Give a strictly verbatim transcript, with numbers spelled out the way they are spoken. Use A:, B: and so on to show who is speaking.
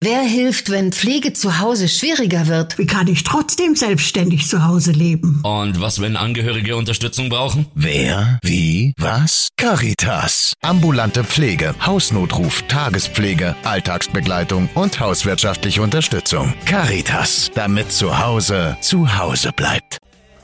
A: Wer hilft, wenn Pflege zu Hause schwieriger wird?
B: Wie kann ich trotzdem selbstständig zu Hause leben?
C: Und was, wenn Angehörige Unterstützung brauchen?
D: Wer? Wie? Was? Caritas. Ambulante Pflege, Hausnotruf, Tagespflege, Alltagsbegleitung und hauswirtschaftliche Unterstützung. Caritas, damit zu Hause zu Hause bleibt.